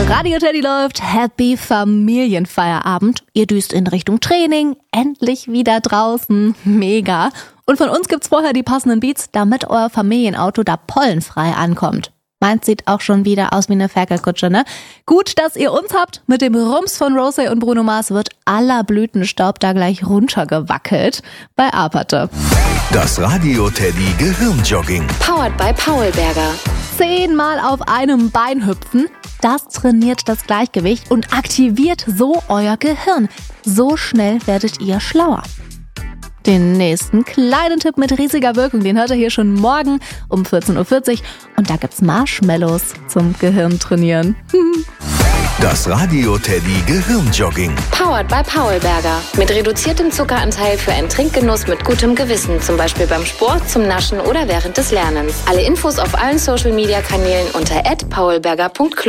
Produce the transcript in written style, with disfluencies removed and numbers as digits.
Radio Teddy läuft, Happy Familienfeierabend. Ihr düst in Richtung Training, endlich wieder draußen, mega. Und von uns gibt's vorher die passenden Beats, damit euer Familienauto da pollenfrei ankommt. Meins sieht auch schon wieder aus wie eine Ferkelkutsche, ne? Gut, dass ihr uns habt. Mit dem Rums von Rosé und Bruno Mars wird aller Blütenstaub da gleich runtergewackelt. Bei Aperte. Das Radio Teddy Gehirnjogging. Powered by Paulberger. 10-mal auf einem Bein hüpfen. Das trainiert das Gleichgewicht und aktiviert so euer Gehirn. So schnell werdet ihr schlauer. Den nächsten kleinen Tipp mit riesiger Wirkung, den hört ihr hier schon morgen um 14.40 Uhr. Und da gibt's Marshmallows zum Gehirntrainieren. Das Radio Teddy Gehirnjogging. Powered by Paulberger. Mit reduziertem Zuckeranteil für einen Trinkgenuss mit gutem Gewissen. Zum Beispiel beim Sport, zum Naschen oder während des Lernens. Alle Infos auf allen Social-Media-Kanälen unter @paulberger.club.